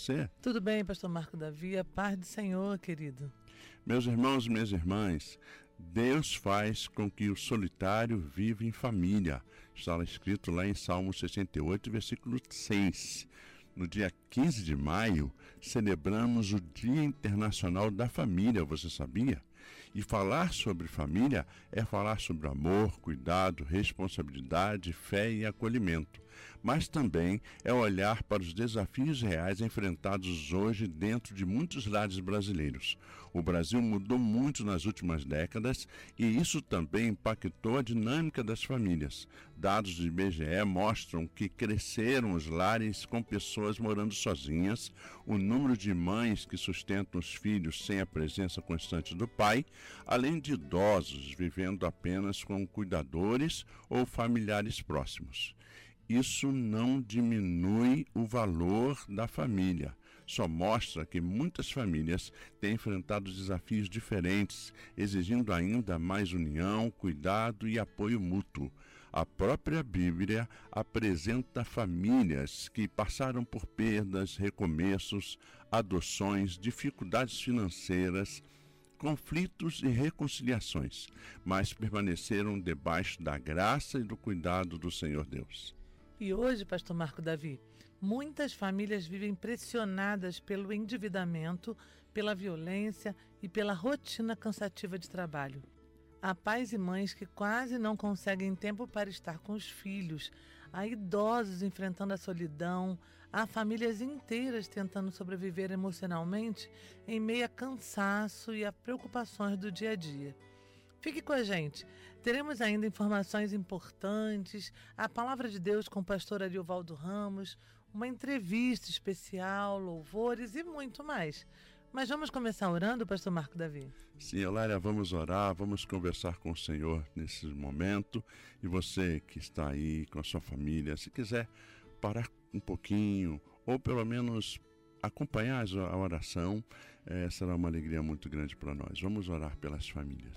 você? Tudo bem, pastor Marco Davi, a paz do Senhor, querido. Meus irmãos e minhas irmãs, Deus faz com que o solitário viva em família. Está escrito lá em Salmo 68, versículo 6. No dia 15 de maio, celebramos o Dia Internacional da Família, você sabia? E falar sobre família é falar sobre amor, cuidado, responsabilidade, fé e acolhimento. Mas também é olhar para os desafios reais enfrentados hoje dentro de muitos lares brasileiros. O Brasil mudou muito nas últimas décadas e isso também impactou a dinâmica das famílias. Dados do IBGE mostram que cresceram os lares com pessoas morando sozinhas, o número de mães que sustentam os filhos sem a presença constante do pai, além de idosos vivendo apenas com cuidadores ou familiares próximos. Isso não diminui o valor da família, só mostra que muitas famílias têm enfrentado desafios diferentes, exigindo ainda mais união, cuidado e apoio mútuo. A própria Bíblia apresenta famílias que passaram por perdas, recomeços, adoções, dificuldades financeiras, conflitos e reconciliações, mas permaneceram debaixo da graça e do cuidado do Senhor Deus. E hoje, pastor Marco Davi, muitas famílias vivem pressionadas pelo endividamento, pela violência e pela rotina cansativa de trabalho. Há pais e mães que quase não conseguem tempo para estar com os filhos, há idosos enfrentando a solidão, há famílias inteiras tentando sobreviver emocionalmente em meio a cansaço e a preocupações do dia a dia. Fique com a gente, teremos ainda informações importantes, a Palavra de Deus com o pastor Ariovaldo Ramos, uma entrevista especial, louvores e muito mais. Mas vamos começar orando, pastor Marco Davi? Sim, Eulália, vamos orar, vamos conversar com o Senhor nesse momento. E você que está aí com a sua família, se quiser parar um pouquinho, ou pelo menos acompanhar a oração, será uma alegria muito grande para nós. Vamos orar pelas famílias.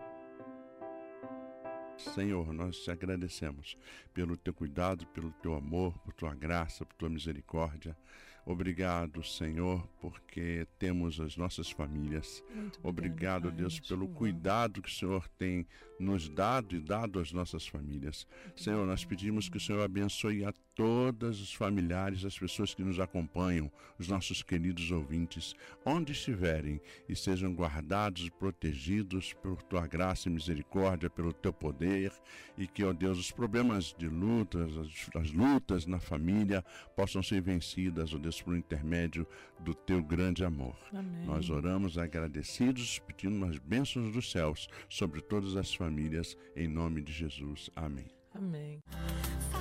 Senhor, nós te agradecemos pelo teu cuidado, pelo teu amor, por tua graça, por tua misericórdia. Obrigado, Senhor, porque temos as nossas famílias. Obrigado, Deus, pelo cuidado que o Senhor tem nos dado e dado às nossas famílias. Senhor, nós pedimos que o Senhor abençoe a todos os familiares, as pessoas que nos acompanham, os nossos queridos ouvintes, onde estiverem, e sejam guardados e protegidos por tua graça e misericórdia, pelo teu poder, e que, ó Deus, os problemas de lutas, as lutas na família possam ser vencidas, ó Deus, por intermédio do teu grande amor. Amém. Nós oramos agradecidos, pedindo as bênçãos dos céus sobre todas as famílias, em nome de Jesus. Amém. Amém.